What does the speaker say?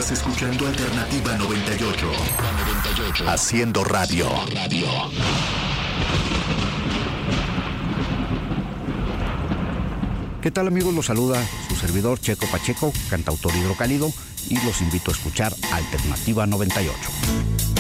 Estás escuchando Alternativa 98. Haciendo radio. ¿Qué tal, amigos? Los saluda su servidor Checo Pacheco, cantautor hidrocálido, y los invito a escuchar Alternativa 98.